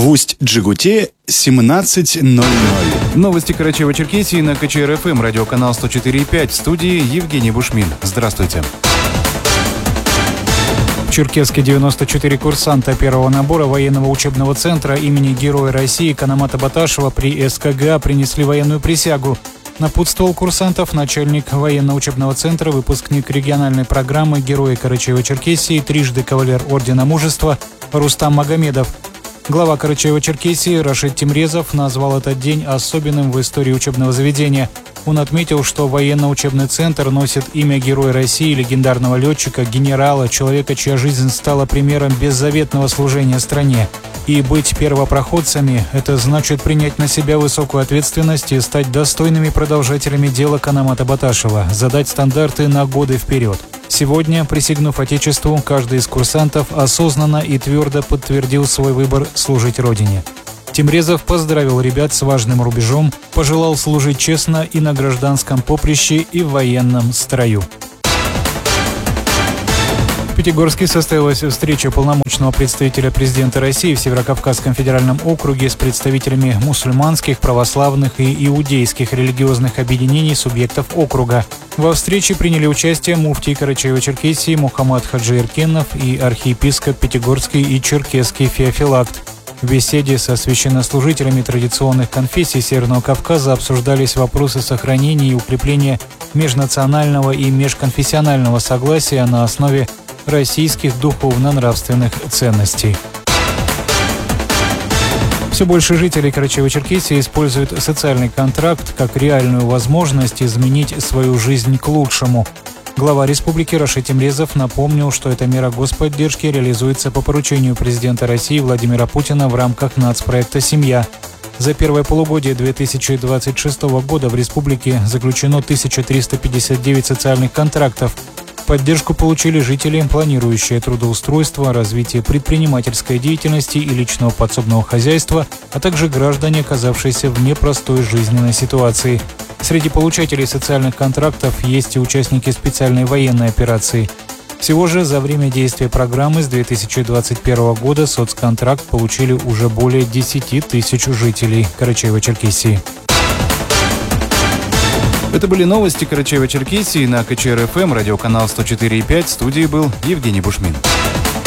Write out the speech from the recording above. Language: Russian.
В Усть-Джегуте 17:00. Новости Карачаево-Черкесии на КЧР-ФМ, радиоканал 104.5. В студии Евгений Бушмин. Здравствуйте. В Черкесске 94 курсанта первого набора военного учебного центра имени Героя России Канамата Баташева при СКГА принесли военную присягу. Напутствовал курсантов начальник военно-учебного центра, выпускник региональной программы «Герои Карачаево-Черкесии», трижды кавалер Ордена Мужества Рустам Магомедов. Глава Карачаево-Черкесии Рашид Тимрезов назвал этот день особенным в истории учебного заведения. Он отметил, что военно-учебный центр носит имя Героя России, легендарного летчика, генерала, человека, чья жизнь стала примером беззаветного служения стране. И быть первопроходцами – это значит принять на себя высокую ответственность и стать достойными продолжателями дела Канамата Баташева, задать стандарты на годы вперед. Сегодня, присягнув Отечеству, каждый из курсантов осознанно и твердо подтвердил свой выбор служить Родине. Тимрезов поздравил ребят с важным рубежом, пожелал служить честно и на гражданском поприще, и в военном строю. В Пятигорске состоялась встреча полномочного представителя президента России в Северокавказском федеральном округе с представителями мусульманских, православных и иудейских религиозных объединений субъектов округа. Во встрече приняли участие муфтий Карачаево-Черкесии Мухаммад Хаджи Эркенов и архиепископ Пятигорский и Черкесский Феофилакт. В беседе со священнослужителями традиционных конфессий Северного Кавказа обсуждались вопросы сохранения и укрепления межнационального и межконфессионального согласия на основе российских духовно-нравственных ценностей. Все больше жителей Карачаево-Черкесии используют социальный контракт как реальную возможность изменить свою жизнь к лучшему. Глава республики Рашид Тимрезов напомнил, что эта мера господдержки реализуется по поручению президента России Владимира Путина в рамках нацпроекта «Семья». За первое полугодие 2026 года в республике заключено 1359 социальных контрактов. Поддержку получили жители, планирующие трудоустройство, развитие предпринимательской деятельности и личного подсобного хозяйства, а также граждане, оказавшиеся в непростой жизненной ситуации. Среди получателей социальных контрактов есть и участники специальной военной операции. Всего же за время действия программы с 2021 года соцконтракт получили уже более 10 тысяч жителей Карачаево-Черкесии. Это были новости Карачаево-Черкесии на КЧР-ФМ, радиоканал 104.5. В студии был Евгений Бушмин.